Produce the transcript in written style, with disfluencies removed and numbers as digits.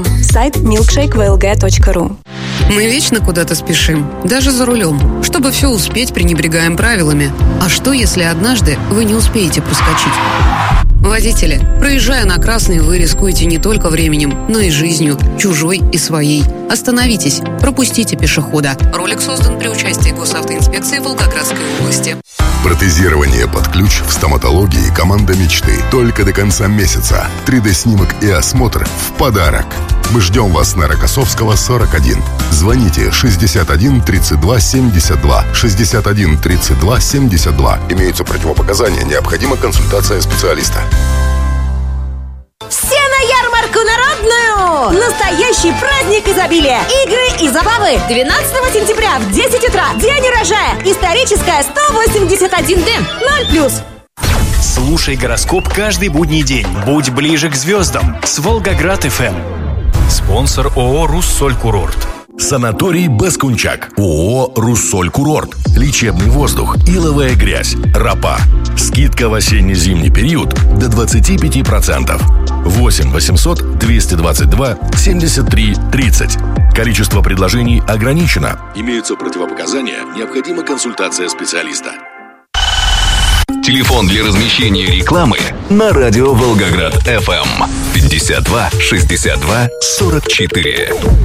Сайт milkshakevlg.ru. Мы вечно куда-то спешим, даже за рулем. Чтобы все успеть, пренебрегаем правилами. А что, если однажды вы не успеете проскочить? Водители, проезжая на красный, вы рискуете не только временем, но и жизнью, чужой и своей. Остановитесь, пропустите пешехода. Ролик создан при участии Госавтоинспекции Волгоградской области. Протезирование под ключ в стоматологии «Команда мечты». Только до конца месяца. 3D-снимок и осмотр в подарок. Мы ждем вас на Рокоссовского, 41. Звоните 61 32 72. 61 32 72. Имеются противопоказания. Необходима консультация специалиста. Все на ярмарку народную! Настоящий праздник изобилия! Игры и забавы! 12 сентября в 10 утра. День урожая! Историческая 181D. 0+. Слушай гороскоп каждый будний день. Будь ближе к звездам с Волгоград ФМ. Спонсор ООО «Руссоль-Курорт». Санаторий Баскунчак. ООО «Руссоль-Курорт». Лечебный воздух, иловая грязь, ропа. Скидка в осенне-зимний период до 25%. 8 800 222 73 30. Количество предложений ограничено. Имеются противопоказания. Необходима консультация специалиста. Телефон для размещения рекламы на радио Волгоград FM 52 62 44.